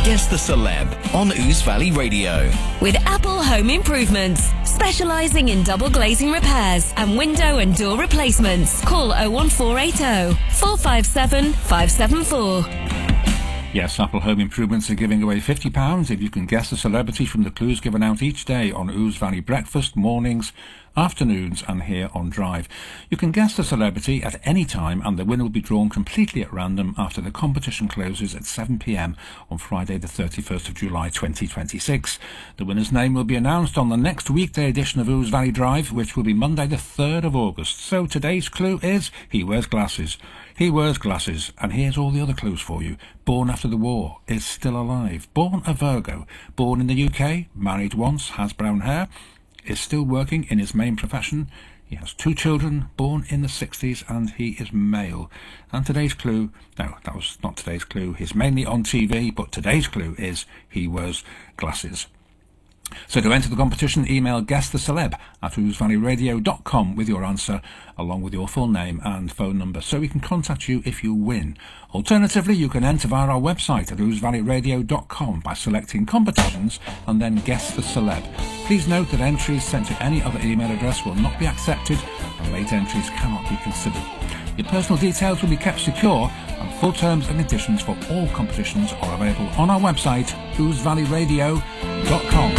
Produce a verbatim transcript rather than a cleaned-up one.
Guess the Celeb on Ouse Valley Radio. With Apple Home Improvements, specialising in double glazing repairs and window and door replacements. Call oh one four eight oh, four five seven, five seven four. Yes, Apple Home Improvements are giving away fifty pounds if you can guess the celebrity from the clues given out each day on Ouse Valley Breakfast, mornings, afternoons and here on Drive. You can guess the celebrity at any time and the winner will be drawn completely at random after the competition closes at seven p m on Friday the thirty-first of July twenty twenty-six. The winner's name will be announced on the next weekday edition of Ouse Valley Drive, which will be Monday the third of August. So today's clue is he wears glasses. He wears glasses, and here's all the other clues for you. Born after the war, is still alive. Born a Virgo. Born in the U K, married once, has brown hair, is still working in his main profession. He has two children, born in the sixties, and he is male. And today's clue, no, that was not today's clue. He's mainly on T V, but today's clue is he wears glasses. So to enter the competition, email guess the celeb at ouse valley radio dot com with your answer, along with your full name and phone number, so we can contact you if you win. Alternatively, you can enter via our website at ouse valley radio dot com by selecting competitions and then guess the celeb. Please note that entries sent to any other email address will not be accepted and late entries cannot be considered. Your personal details will be kept secure, and full terms and conditions for all competitions are available on our website, ouse valley radio dot com.